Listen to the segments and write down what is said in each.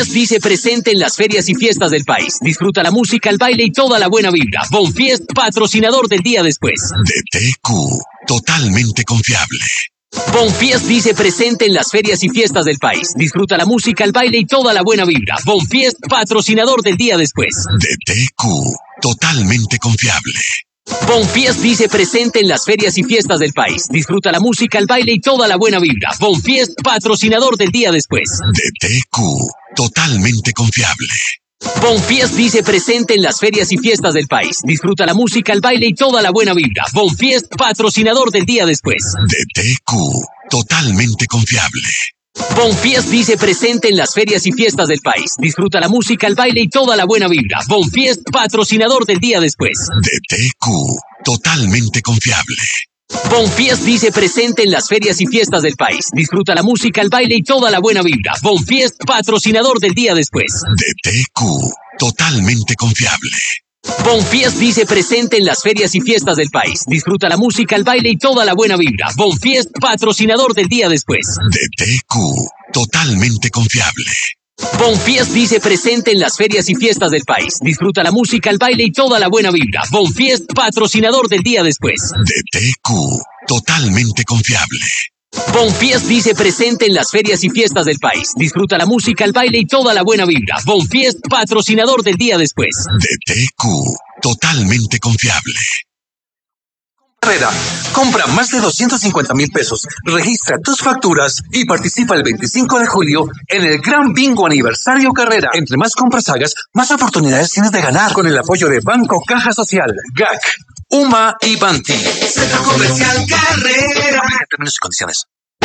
Dice presente en las ferias y fiestas del país. Disfruta la música, el baile y toda la buena vibra. Bonfiest, patrocinador del día después. DTQ, totalmente confiable. Bonfiest dice presente en las ferias y fiestas del país. Disfruta la música, el baile y toda la buena vibra. Bonfiest, patrocinador del día después. DTQ, totalmente confiable. Bonfiest dice presente en las ferias y fiestas del país. Disfruta la música, el baile y toda la buena vibra. Bonfiest, patrocinador del día después. DTQ, totalmente confiable. Bonfiest dice presente en las ferias y fiestas del país. Disfruta la música, el baile y toda la buena vibra. Bonfiest, patrocinador del día después. DTQ, totalmente confiable. Bonfiest dice presente en las ferias y fiestas del país. Disfruta la música, el baile y toda la buena vibra. Bonfiest, patrocinador del día después. DTQ, totalmente confiable. Bonfiest dice presente en las ferias y fiestas del país. Disfruta la música, el baile y toda la buena vibra. Bonfiest, patrocinador del día después. DTQ, totalmente confiable. Bonfiest dice presente en las ferias y fiestas del país. Disfruta la música, el baile y toda la buena vibra. Bonfiest, patrocinador del día después. DTQ, totalmente confiable. Bonfiest dice presente en las ferias y fiestas del país. Disfruta la música, el baile y toda la buena vibra. Bonfiest, patrocinador del día después. DTQ, totalmente confiable. Bonfiest dice presente en las ferias y fiestas del país. Disfruta la música, el baile y toda la buena vibra. Bonfiest, patrocinador del día después. DTQ, totalmente confiable. Carrera, compra más de 250,000 pesos, registra tus facturas y participa el 25 de julio en el Gran Bingo Aniversario Carrera. Entre más compras hagas, más oportunidades tienes de ganar. Con el apoyo de Banco Caja Social, GAC, UMA y Banti. Centro Comercial Carrera. Términos y condiciones.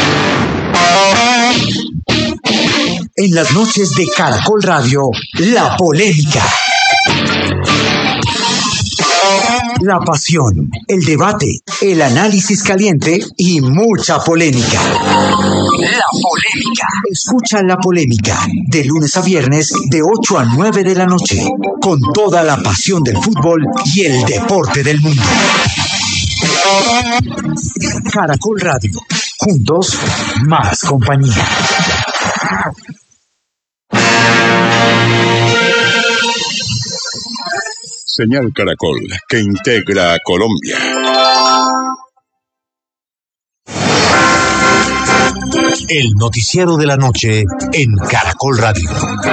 En las noches de Caracol Radio, la polémica. La pasión, el debate, el análisis caliente y mucha polémica. La polémica. Escucha La Polémica de lunes a viernes de 8 a 9 de la noche con toda la pasión del fútbol y el deporte del mundo. Caracol Radio. Juntos, más compañía. Señal Caracol, que integra a Colombia. El noticiero de la noche en Caracol Radio.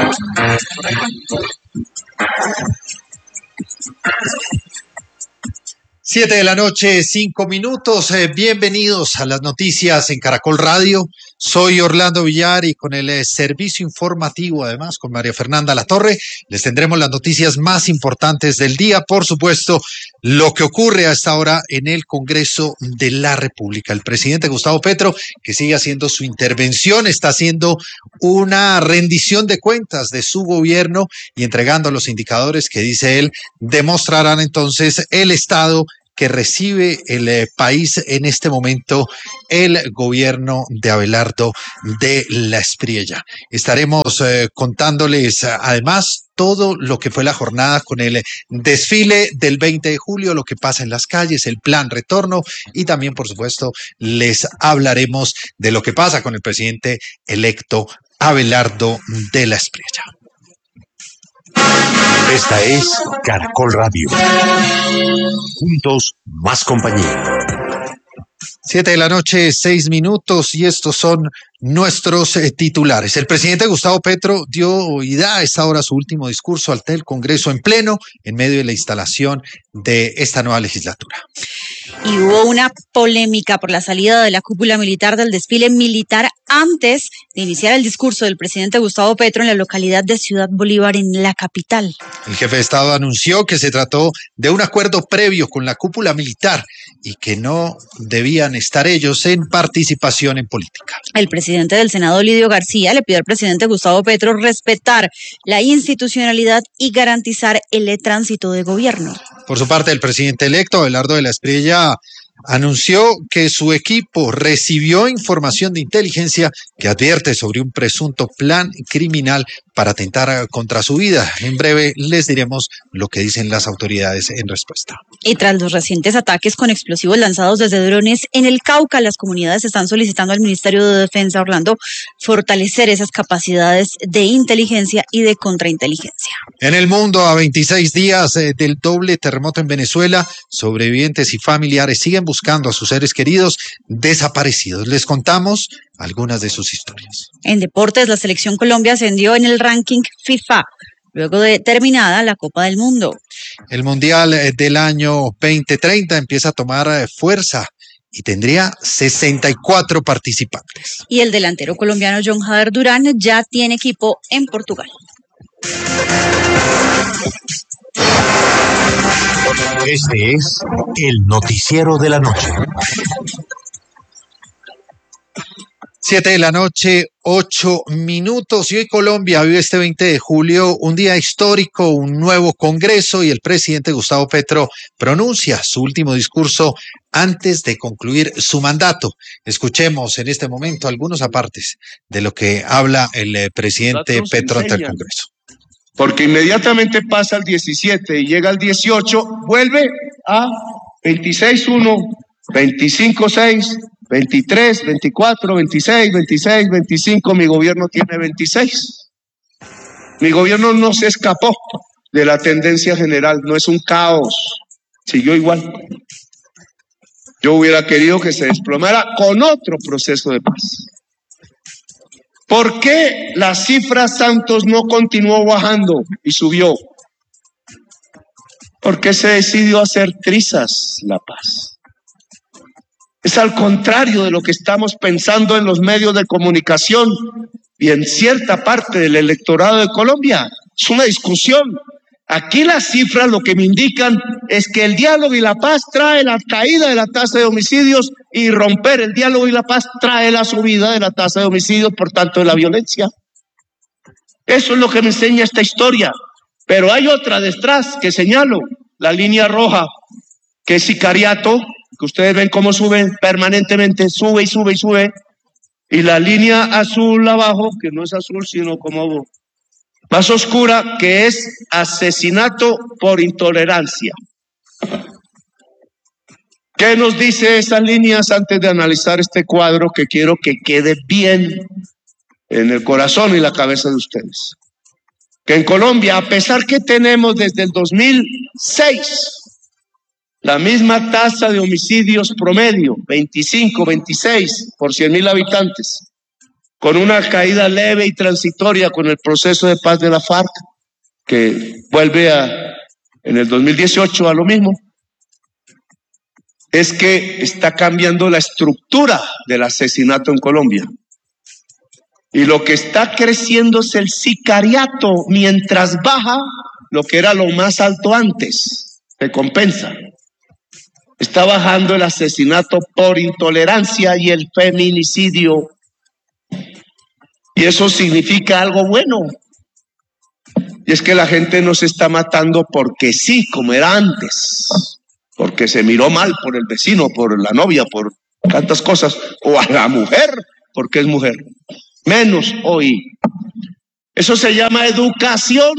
Siete de la noche, 5 minutos. Bienvenidos a las noticias en Caracol Radio. Soy Orlando Villar y con el servicio informativo, además, con María Fernanda Latorre, les tendremos las noticias más importantes del día. Por supuesto, lo que ocurre a esta hora en el Congreso de la República. El presidente Gustavo Petro, que sigue haciendo su intervención, está haciendo una rendición de cuentas de su gobierno y entregando los indicadores que, dice él, demostrarán entonces el estado que recibe el país en este momento, el gobierno de Abelardo de la Espriella. Estaremos contándoles además todo lo que fue la jornada con el desfile del 20 de julio, lo que pasa en las calles, el plan retorno y también, por supuesto, les hablaremos de lo que pasa con el presidente electo Abelardo de la Espriella. Esta es Caracol Radio. Juntos, más compañía. 7 de la noche, 6 minutos y estos son nuestros titulares. El presidente Gustavo Petro dio y da a esta hora su último discurso ante el Congreso en pleno en medio de la instalación de esta nueva legislatura. Y hubo una polémica por la salida de la cúpula militar del desfile militar antes de iniciar el discurso del presidente Gustavo Petro en la localidad de Ciudad Bolívar, en la capital. El jefe de Estado anunció que se trató de un acuerdo previo con la cúpula militar y que no debían estar ellos en participación en política. El presidente del Senado, Lidio García, le pidió al presidente Gustavo Petro respetar la institucionalidad y garantizar el tránsito de gobierno. Por su parte, el presidente electo, Abelardo de la Espriella, anunció que su equipo recibió información de inteligencia que advierte sobre un presunto plan criminal para atentar contra su vida. En breve les diremos lo que dicen las autoridades en respuesta. Y tras los recientes ataques con explosivos lanzados desde drones en el Cauca, las comunidades están solicitando al Ministerio de Defensa, Orlando, fortalecer esas capacidades de inteligencia y de contrainteligencia. En el mundo, a 26 días del doble terremoto en Venezuela, sobrevivientes y familiares siguen buscando a sus seres queridos desaparecidos. Les contamos algunas de sus historias. En deportes, la selección Colombia ascendió en el ranking FIFA luego de terminada la Copa del Mundo. El Mundial del año 2030 empieza a tomar fuerza y tendría 64 participantes. Y el delantero colombiano John Jader Durán ya tiene equipo en Portugal. Este es el noticiero de la noche. 7 de la noche, 8 minutos. Y hoy Colombia vive este 20 de julio un día histórico, un nuevo Congreso, y el presidente Gustavo Petro pronuncia su último discurso antes de concluir su mandato. Escuchemos en este momento algunos apartes de lo que habla el presidente Petro ante el Congreso. Porque inmediatamente pasa el 17 y llega el 18, vuelve a 26-1, 25-6, 23, 24, 26, 26, 25, mi gobierno tiene 26. Mi gobierno no se escapó de la tendencia general, no es un caos, siguió igual. Yo hubiera querido que se desplomara con otro proceso de paz. ¿Por qué la cifra Santos no continuó bajando y subió? Porque se decidió hacer trizas la paz. Es al contrario de lo que estamos pensando en los medios de comunicación y en cierta parte del electorado de Colombia. Es una discusión. Aquí las cifras lo que me indican es que el diálogo y la paz trae la caída de la tasa de homicidios y romper el diálogo y la paz trae la subida de la tasa de homicidios, por tanto de la violencia. Eso es lo que me enseña esta historia. Pero hay otra detrás que señalo, la línea roja, que es sicariato, que ustedes ven cómo sube permanentemente, sube y sube y sube, y la línea azul abajo, que no es azul sino como más oscura, que es asesinato por intolerancia. ¿Qué nos dice esas líneas antes de analizar este cuadro que quiero que quede bien en el corazón y la cabeza de ustedes? Que en Colombia, a pesar que tenemos desde el 2006 la misma tasa de homicidios promedio, 25, 26 por 100.000 habitantes, con una caída leve y transitoria con el proceso de paz de la FARC, que vuelve en el 2018 a lo mismo, es que está cambiando la estructura del asesinato en Colombia. Y lo que está creciendo es el sicariato, mientras baja lo que era lo más alto antes, se compensa. Está bajando el asesinato por intolerancia y el feminicidio. Y eso significa algo bueno. Y es que la gente no se está matando porque sí, como era antes, porque se miró mal por el vecino, por la novia, por tantas cosas, o a la mujer, porque es mujer. Menos hoy. Eso se llama educación.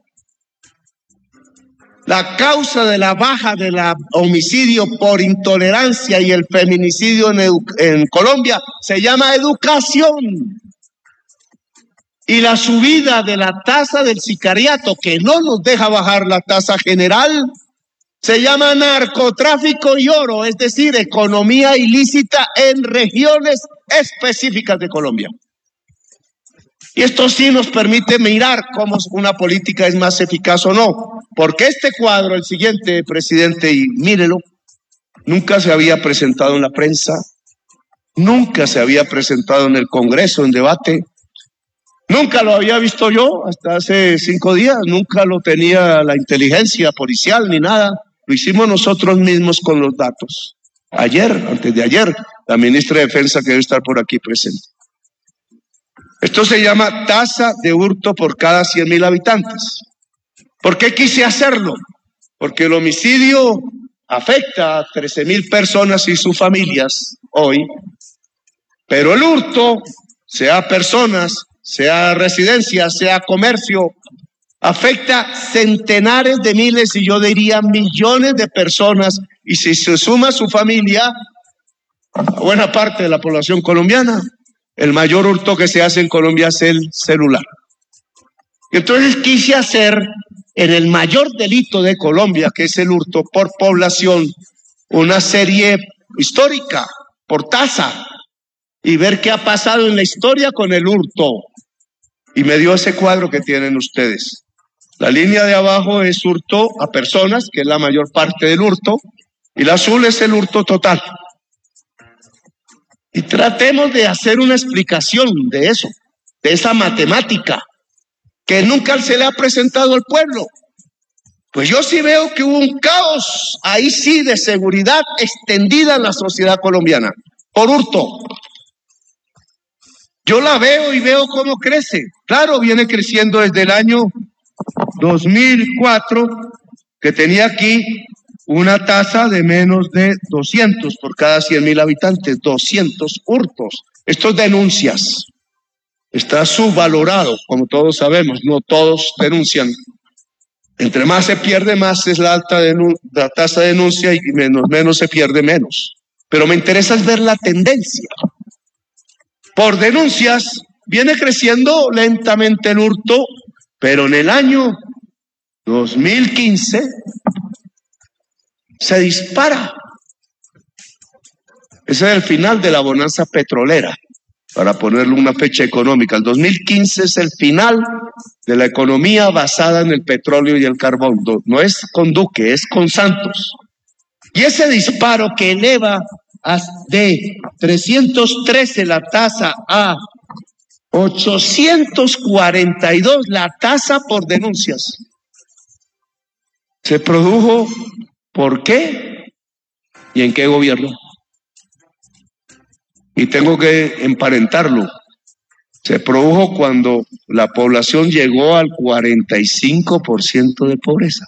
La causa de la baja del homicidio por intolerancia y el feminicidio en Colombia se llama educación. Y la subida de la tasa del sicariato, que no nos deja bajar la tasa general, se llama narcotráfico y oro, es decir, economía ilícita en regiones específicas de Colombia. Y esto sí nos permite mirar cómo una política es más eficaz o no. Porque este cuadro, el siguiente, presidente, y mírelo, nunca se había presentado en la prensa, nunca se había presentado en el Congreso en debate, nunca lo había visto yo hasta hace 5 días, nunca lo tenía la inteligencia policial ni nada, lo hicimos nosotros mismos con los datos. Ayer, antes de ayer, la ministra de Defensa que debe estar por aquí presente. Esto se llama tasa de hurto por cada 100.000 habitantes. ¿Por qué quise hacerlo? Porque el homicidio afecta a 13,000 personas y sus familias hoy, pero el hurto, sea personas, sea residencias, sea comercio, afecta centenares de miles y yo diría millones de personas, y si se suma a su familia, a buena parte de la población colombiana, el mayor hurto que se hace en Colombia es el celular. Entonces quise hacer en el mayor delito de Colombia, que es el hurto por población, una serie histórica por tasa y ver qué ha pasado en la historia con el hurto. Y me dio ese cuadro que tienen ustedes. La línea de abajo es hurto a personas, que es la mayor parte del hurto, y la azul es el hurto total. Y tratemos de hacer una explicación de eso, de esa matemática, que nunca se le ha presentado al pueblo. Pues yo sí veo que hubo un caos, ahí sí, de seguridad extendida en la sociedad colombiana, por hurto. Yo la veo y veo cómo crece. Claro, viene creciendo desde el año 2004, que tenía aquí una tasa de menos de 200 por cada 100,000 habitantes, 200 hurtos. Estas denuncias. Está subvalorado, como todos sabemos, no todos denuncian. Entre más se pierde, más es la tasa de denuncia y menos se pierde menos. Pero me interesa es ver la tendencia. Por denuncias viene creciendo lentamente el hurto, pero en el año 2015 se dispara. Ese es el final de la bonanza petrolera, para ponerle una fecha económica. El 2015 es el final de la economía basada en el petróleo y el carbón. No es con Duque, es con Santos. Y ese disparo que eleva de 313 la tasa a 842 la tasa por denuncias. ¿Se produjo por qué? ¿Y en qué gobierno? Y tengo que emparentarlo. Se produjo cuando la población llegó al 45% de pobreza.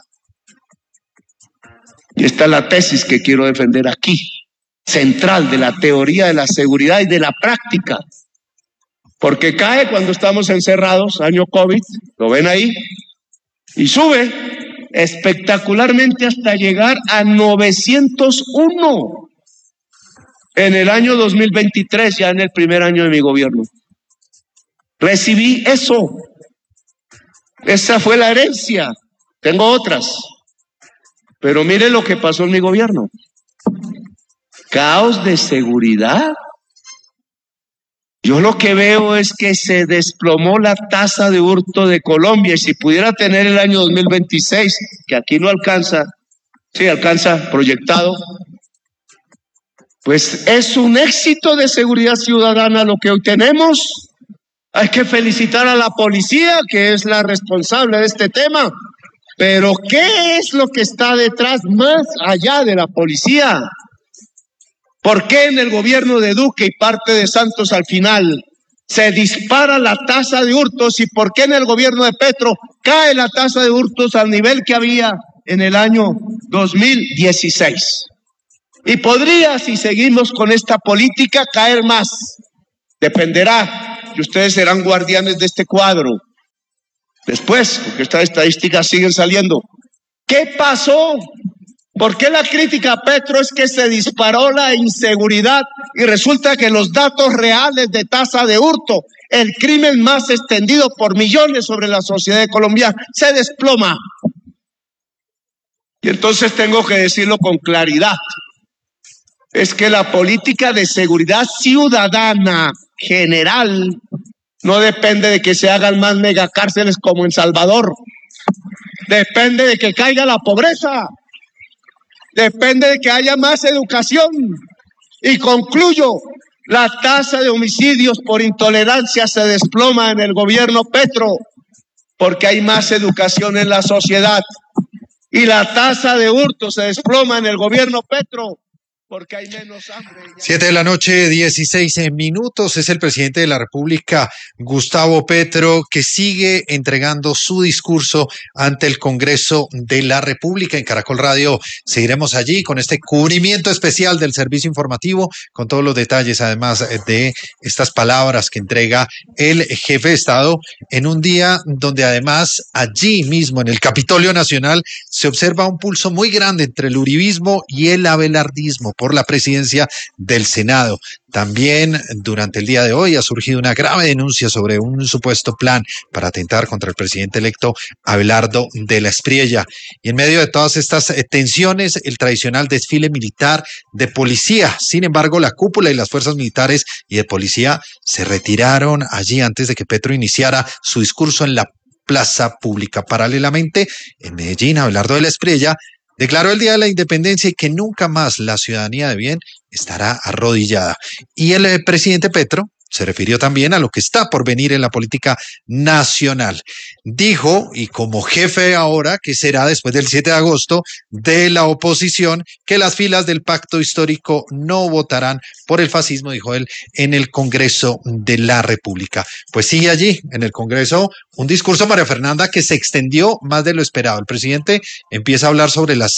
Y esta es la tesis que quiero defender aquí, central de la teoría de la seguridad y de la práctica. Porque cae cuando estamos encerrados, año COVID, lo ven ahí, y sube espectacularmente hasta llegar a 901 en el año 2023, ya en el primer año de mi gobierno. Recibí eso. Esa fue la herencia. Tengo otras. Pero mire lo que pasó en mi gobierno. Caos de seguridad. Yo lo que veo es que se desplomó la tasa de hurto de Colombia, y si pudiera tener el año 2026, que aquí no alcanza, sí alcanza proyectado, pues es un éxito de seguridad ciudadana lo que hoy tenemos. Hay que felicitar a la policía, que es la responsable de este tema, pero ¿qué es lo que está detrás más allá de la policía? ¿Por qué en el gobierno de Duque y parte de Santos al final se dispara la tasa de hurtos, y por qué en el gobierno de Petro cae la tasa de hurtos al nivel que había en el año 2016? Y podría, si seguimos con esta política, caer más. Dependerá, y ustedes serán guardianes de este cuadro. Después, porque estas estadísticas siguen saliendo. ¿Qué pasó? ¿Por qué la crítica a Petro es que se disparó la inseguridad y resulta que los datos reales de tasa de hurto, el crimen más extendido por millones sobre la sociedad colombiana, se desploma? Y entonces tengo que decirlo con claridad. Es que la política de seguridad ciudadana general no depende de que se hagan más megacárceles como en Salvador. Depende de que caiga la pobreza. Depende de que haya más educación. Y concluyo, la tasa de homicidios por intolerancia se desploma en el gobierno Petro porque hay más educación en la sociedad. Y la tasa de hurto se desploma en el gobierno Petro porque hay menos hambre. 7 de la noche, 16 minutos. Es el presidente de la República, Gustavo Petro, que sigue entregando su discurso ante el Congreso de la República. En Caracol Radio seguiremos allí con este cubrimiento especial del servicio informativo, con todos los detalles, además de estas palabras que entrega el jefe de Estado en un día donde además allí mismo en el Capitolio Nacional se observa un pulso muy grande entre el uribismo y el abelardismo por la presidencia del Senado. También durante el día de hoy ha surgido una grave denuncia sobre un supuesto plan para atentar contra el presidente electo Abelardo de la Espriella. Y en medio de todas estas tensiones, el tradicional desfile militar de policía. Sin embargo, la cúpula y las fuerzas militares y de policía se retiraron allí antes de que Petro iniciara su discurso en la plaza pública. Paralelamente, en Medellín, Abelardo de la Espriella declaró el Día de la Independencia y que nunca más la ciudadanía de bien estará arrodillada. Y el presidente Petro se refirió también a lo que está por venir en la política nacional. Dijo, y como jefe ahora, que será después del 7 de agosto, de la oposición, que las filas del pacto histórico no votarán por el fascismo, dijo él, en el Congreso de la República. Pues sigue allí, en el Congreso, un discurso, María Fernanda, que se extendió más de lo esperado. El presidente empieza a hablar sobre las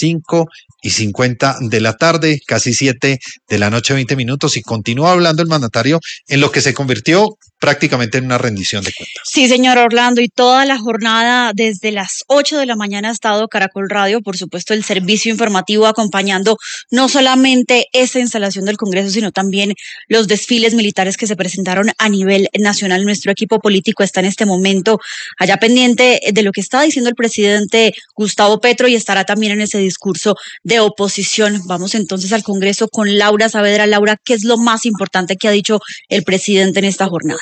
5:50 de la tarde, casi 7 de la noche, 20 minutos, y continúa hablando el mandatario en lo que se convirtió prácticamente en una rendición de cuentas. Sí, señor Orlando, y toda la jornada desde las 8 de la mañana ha estado Caracol Radio, por supuesto el servicio informativo acompañando no solamente esta instalación del Congreso, sino también los desfiles militares que se presentaron a nivel nacional. Nuestro equipo político está en este momento allá pendiente de lo que está diciendo el presidente Gustavo Petro y estará también en ese discurso de oposición. Vamos entonces al Congreso con Laura Saavedra. Laura, ¿qué es lo más importante que ha dicho el presidente en esta jornada?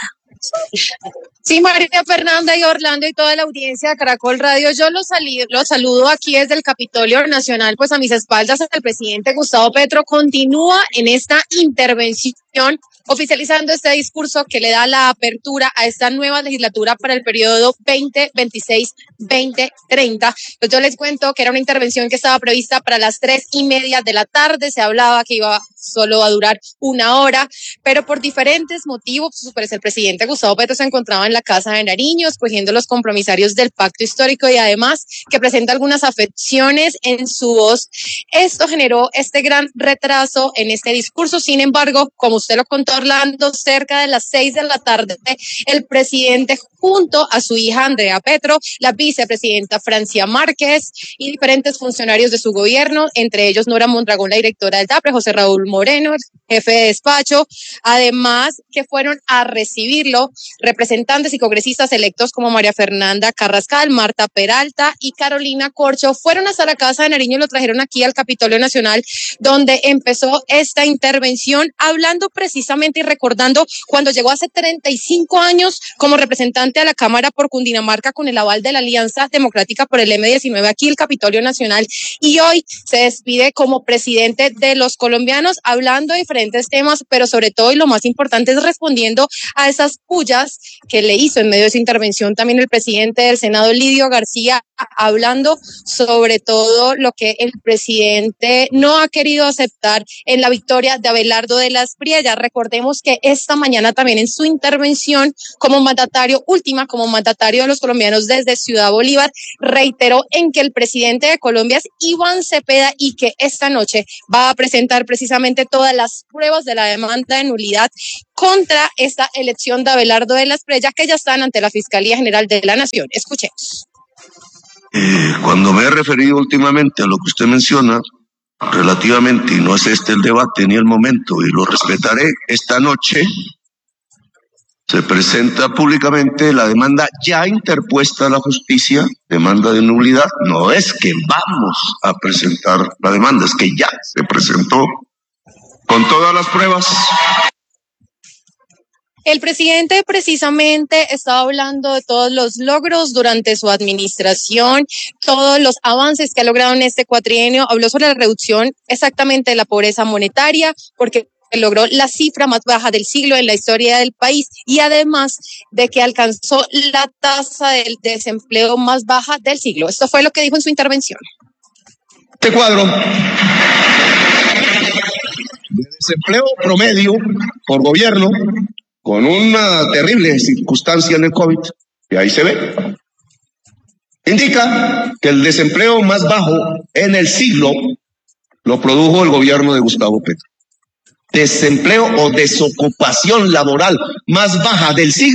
Sí, María Fernanda y Orlando y toda la audiencia de Caracol Radio, yo los saludo aquí desde el Capitolio Nacional, pues a mis espaldas el presidente Gustavo Petro continúa en esta intervención oficializando este discurso que le da la apertura a esta nueva legislatura para el periodo 2026-2030. Pues yo les cuento que era una intervención que estaba prevista para las 3:30 de la tarde. Se hablaba que iba solo a durar 1 hora, pero por diferentes motivos, pues el presidente Gustavo Petro se encontraba en la Casa de Nariño, escogiendo los compromisarios del pacto histórico y además que presenta algunas afecciones en su voz. Esto generó este gran retraso en este discurso. Sin embargo, como usted lo contó, Orlando, cerca de las 6 de la tarde, el presidente junto a su hija Andrea Petro, la vicepresidenta Francia Márquez y diferentes funcionarios de su gobierno, entre ellos Nora Mondragón, la directora del DAPRE, José Raúl Moreno, jefe de despacho, además que fueron a recibirlo representantes y congresistas electos como María Fernanda Carrascal, Marta Peralta y Carolina Corcho, fueron hasta la Casa de Nariño y lo trajeron aquí al Capitolio Nacional, donde empezó esta intervención, hablando precisamente y recordando cuando llegó hace 35 años como representante a la Cámara por Cundinamarca con el aval de la Alianza Democrática por el M19 aquí el Capitolio Nacional, y hoy se despide como presidente de los colombianos, hablando de diferentes temas, pero sobre todo y lo más importante es respondiendo a esas pullas que le hizo en medio de esa intervención también el presidente del Senado, Lidio García, hablando sobre todo lo que el presidente no ha querido aceptar en la victoria de Abelardo de la Espriella. Recordemos que esta mañana también en su intervención como mandatario de los colombianos desde Ciudad Bolívar, reiteró en que el presidente de Colombia es Iván Cepeda y que esta noche va a presentar precisamente todas las pruebas de la demanda de nulidad contra esta elección de Abelardo de la Espriella que ya están ante la Fiscalía General de la Nación. Escuchemos. Cuando me he referido últimamente a lo que usted menciona, relativamente, y no es este el debate ni el momento, y lo respetaré, esta noche se presenta públicamente la demanda ya interpuesta a la justicia, demanda de nulidad. No es que vamos a presentar la demanda, es que ya se presentó con todas las pruebas. El presidente precisamente estaba hablando de todos los logros durante su administración, todos los avances que ha logrado en este cuatrienio. Habló sobre la reducción exactamente de la pobreza monetaria, porque logró la cifra más baja del siglo en la historia del país y además de que alcanzó la tasa del desempleo más baja del siglo. Esto fue lo que dijo en su intervención. Este cuadro de desempleo promedio por gobierno, con una terrible circunstancia en el COVID, y ahí se ve, indica que el desempleo más bajo en el siglo lo produjo el gobierno de Gustavo Petro. Desempleo o desocupación laboral más baja del siglo.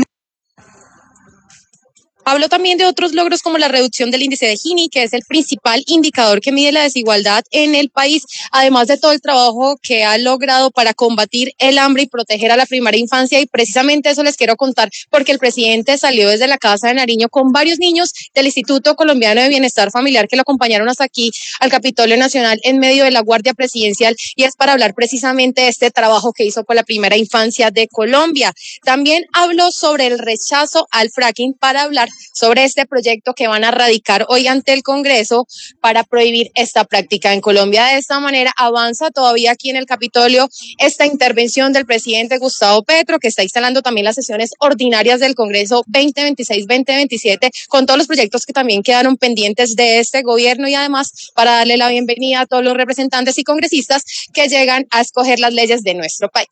Habló también de otros logros como la reducción del índice de Gini, que es el principal indicador que mide la desigualdad en el país, además de todo el trabajo que ha logrado para combatir el hambre y proteger a la primera infancia. Y precisamente eso les quiero contar, porque el presidente salió desde la Casa de Nariño con varios niños del Instituto Colombiano de Bienestar Familiar que lo acompañaron hasta aquí al Capitolio Nacional en medio de la Guardia Presidencial, y es para hablar precisamente de este trabajo que hizo por la primera infancia de Colombia. También habló sobre el rechazo al fracking para hablar sobre este proyecto que van a radicar hoy ante el Congreso para prohibir esta práctica en Colombia. De esta manera avanza todavía aquí en el Capitolio esta intervención del presidente Gustavo Petro, que está instalando también las sesiones ordinarias del Congreso 2026-2027, con todos los proyectos que también quedaron pendientes de este gobierno, y además para darle la bienvenida a todos los representantes y congresistas que llegan a escoger las leyes de nuestro país.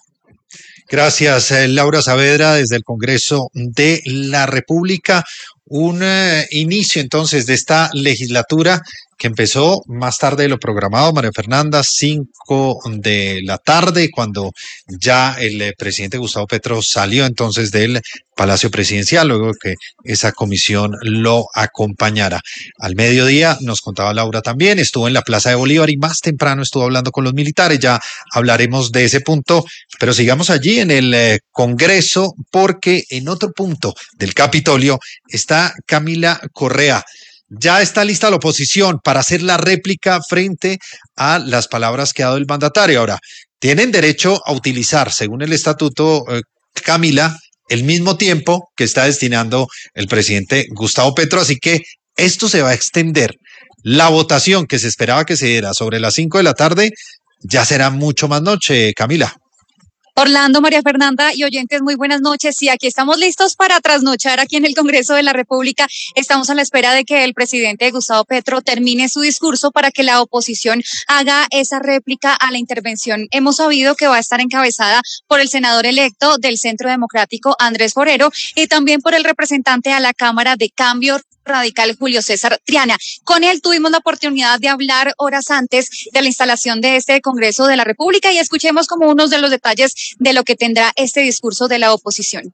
Gracias, Laura Saavedra, desde el Congreso de la República. Un inicio entonces de esta legislatura que empezó más tarde de lo programado, María Fernanda, 5 de la tarde, cuando ya el presidente Gustavo Petro salió entonces del Palacio Presidencial, luego que esa comisión lo acompañara. Al mediodía, nos contaba Laura también, estuvo en la Plaza de Bolívar y más temprano estuvo hablando con los militares. Ya hablaremos de ese punto, pero sigamos allí en el Congreso, porque en otro punto del Capitolio está Camila Correa. Ya está lista la oposición para hacer la réplica frente a las palabras que ha dado el mandatario. Ahora, tienen derecho a utilizar, según el estatuto, Camila, el mismo tiempo que está destinando el presidente Gustavo Petro, así que esto se va a extender. La votación que se esperaba que se diera sobre las 5 de la tarde ya será mucho más noche, Camila. Orlando, María Fernanda y oyentes, muy buenas noches. Sí, aquí estamos listos para trasnochar aquí en el Congreso de la República. Estamos a la espera de que el presidente Gustavo Petro termine su discurso para que la oposición haga esa réplica a la intervención. Hemos sabido que va a estar encabezada por el senador electo del Centro Democrático, Andrés Forero, y también por el representante a la Cámara de Cambio Radical, Julio César Triana. Con él tuvimos la oportunidad de hablar horas antes de la instalación de este Congreso de la República, y escuchemos como unos de los detalles de lo que tendrá este discurso de la oposición.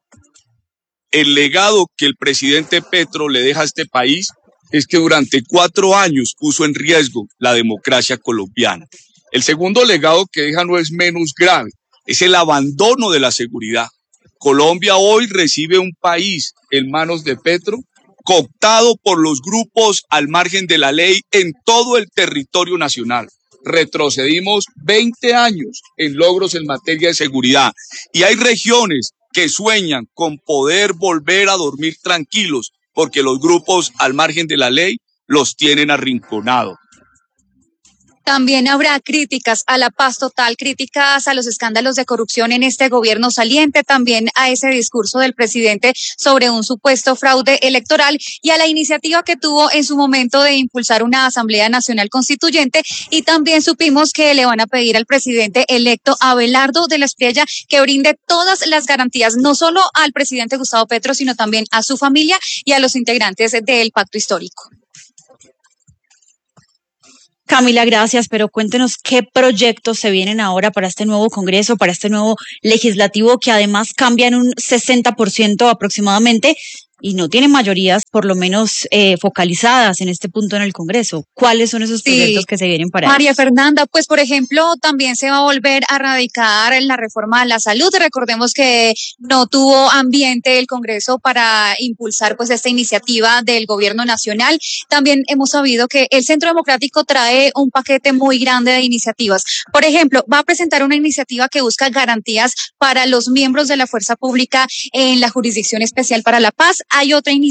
El legado que el presidente Petro le deja a este país es que durante 4 años puso en riesgo la democracia colombiana. El segundo legado que deja no es menos grave, es el abandono de la seguridad. Colombia hoy recibe un país en manos de Petro cooptado por los grupos al margen de la ley en todo el territorio nacional. Retrocedimos 20 años en logros en materia de seguridad, y hay regiones que sueñan con poder volver a dormir tranquilos porque los grupos al margen de la ley los tienen arrinconados. También habrá críticas a la paz total, críticas a los escándalos de corrupción en este gobierno saliente, también a ese discurso del presidente sobre un supuesto fraude electoral y a la iniciativa que tuvo en su momento de impulsar una Asamblea Nacional Constituyente. Y también supimos que le van a pedir al presidente electo Abelardo de la Espriella que brinde todas las garantías, no solo al presidente Gustavo Petro, sino también a su familia y a los integrantes del pacto histórico. Camila, gracias, pero cuéntenos qué proyectos se vienen ahora para este nuevo Congreso, para este nuevo legislativo, que además cambian un 60% aproximadamente y no tienen mayorías, por lo menos focalizadas en este punto en el Congreso. ¿Cuáles son esos proyectos que se vienen para María ellos? Fernanda, pues por ejemplo, también se va a volver a radicar la reforma a la salud. Recordemos que no tuvo ambiente el Congreso para impulsar pues esta iniciativa del gobierno nacional. También hemos sabido que el Centro Democrático trae un paquete muy grande de iniciativas. Por ejemplo, va a presentar una iniciativa que busca garantías para los miembros de la fuerza pública en la Jurisdicción Especial para la Paz. Hay otra iniciativa